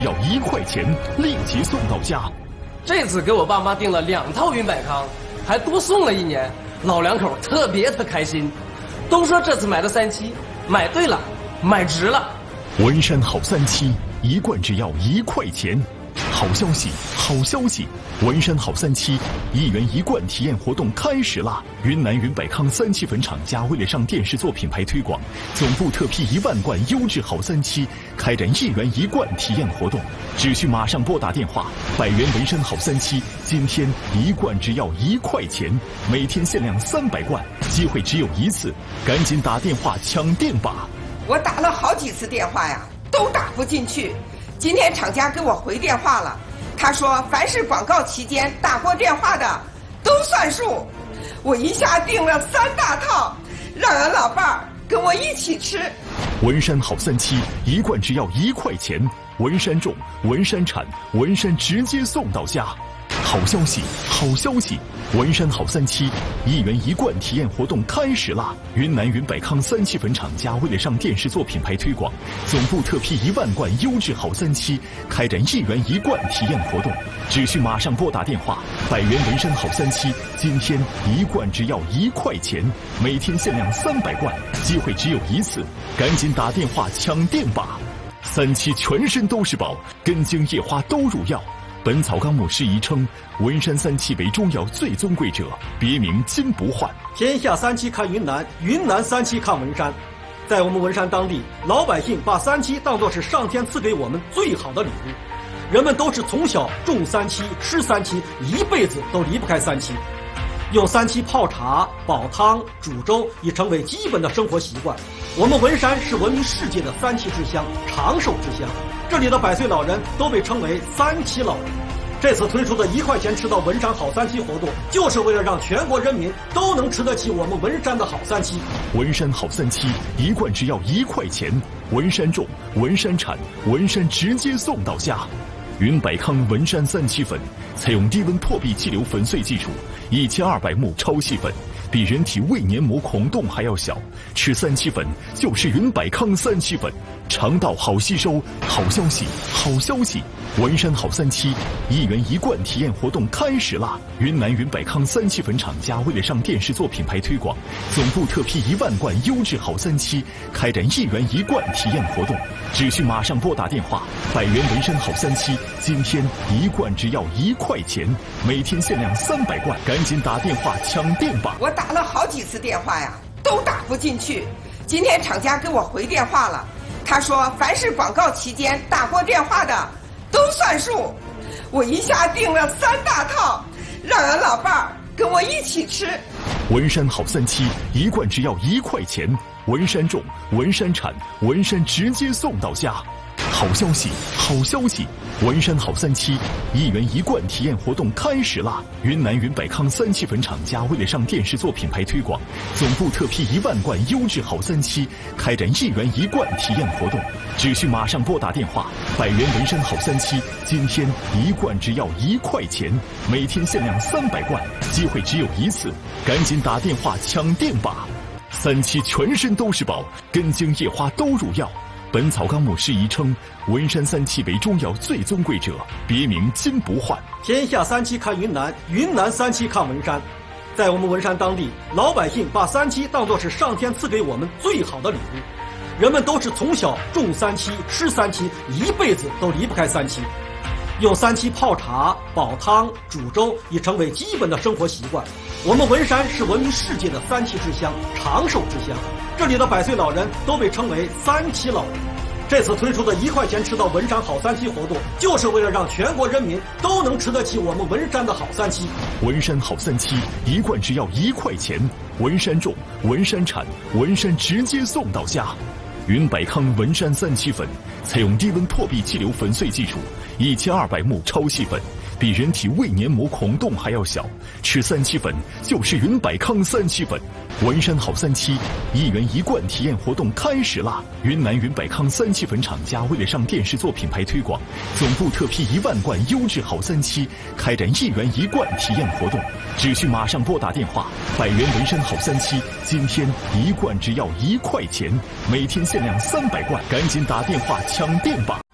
要1块钱立即送到家。 这次给我爸妈订了2套云百康，还多送了1年，老两口特别开心，都说这次买的3期买对了，买值了。 文山好3期，1罐只要1块钱。好消息，好消息！文山好3期1元1罐体验活动开始啦！云南云百康3期粉厂家为了上电视做品牌推广，总部特批1万罐优质好3期，开展1元1罐体验活动，只需马上拨打电话，100元文山好3期，今天1罐只要1块钱，每天限量300罐，机会只有一次，赶紧打电话抢店吧！ 我打了好几次电话呀，都打不进去。今天厂家给我回电话了，他说凡是广告期间打过电话的都算数。我一下订了3大套，让俺老伴儿跟我一起吃。 文山好3期1罐只要1块钱，文山种，文山产，文山直接送到家。好消息，好消息！文山好3期1元1罐体验活动开始啦！云南云百康3期粉厂家为了上电视做品牌推广，总部特批1万罐优质好3期，开展1元1罐体验活动，只需马上拨打电话，100元文山好3期，今天1罐只要1块钱，每天限量300罐，机会只有一次，赶紧打电话抢店吧！3期全身都是宝，根茎叶花都入药。本草纲目释疑称，文山3期为中药最尊贵者，别名金不换。 天下3期看云南，云南3期看文山。在我们文山当地，老百姓把3期当作是上天赐给我们最好的礼物。人们都是从小种3期、吃3期，一辈子都离不开3期。用3期泡茶、煲汤、煮粥已成为基本的生活习惯。我们文山是闻名世界的3期之乡，长寿之乡。这里的100岁老人都被称为3期老人。这次推出的1块钱吃到文山好3期活动，就是为了让全国人民都能吃得起我们文山的好3期。 文山好3期1罐只要1块钱，文山种，文山产，文山直接送到家。云百康文山3期粉采用低温破壁激流粉碎技术，1200目超细粉，比人体胃黏膜孔洞还要小。吃3期粉就是云百康3期粉，肠道好吸收。好消息，好消息！文山好3期1元1罐体验活动开始啦！云南云百康3期粉厂家为了上电视做品牌推广，总部特批1万罐优质好3期，开展1元1罐体验活动，只需马上拨打电话，100元文山好3期，今天1罐只要1块钱，每天限量300罐，赶紧打电话抢店吧！ 我打了好几次电话呀，都打不进去。今天厂家给我回电话了，他说凡是广告期间打过电话的都算数。我一下订了3大套，让俺老伴儿跟我一起吃。 文山好3期1罐只要1块钱，文山种，文山产，文山直接送到家。好消息，好消息！文山好3期1元1罐体验活动开始啦！云南云百康3期粉厂家为了上电视做品牌推广，总部特批1万罐优质好3期，开展1元1罐体验活动，只需马上拨打电话，100元文山好3期，今天1罐只要1块钱，每天限量300罐，机会只有一次，赶紧打电话抢店吧！3期全身都是宝，根茎叶花都入药。本草纲目释疑称，文山3期为中药最尊贵者，别名金不换。 天下3期看云南，云南3期看文山。在我们文山当地，老百姓把3期当作是上天赐给我们最好的礼物。人们都是从小种3期、吃3期，一辈子都离不开3期。用3期泡茶、煲汤、煮粥已成为基本的生活习惯。我们文山是闻名世界的3期之乡，长寿之乡。这里的100岁老人都被称为3期老人。这次推出的1块钱吃到文山好3期活动，就是为了让全国人民都能吃得起我们文山的好3期。 文山好3期1罐只要1块钱，文山种，文山产，文山直接送到家。云百康文山3期粉采用低温破壁激流粉碎技术，1200目超细粉，比人体胃黏膜孔洞还要小。吃3期粉就是云百康3期粉。文山好3期1元1罐体验活动开始啦！云南云百康3期粉厂家为了上电视做品牌推广，总部特批1万罐优质好3期，开展1元1罐体验活动，只需马上拨打电话，100元文山好3期，今天1罐只要1块钱，每天限量300罐，赶紧打电话抢店吧！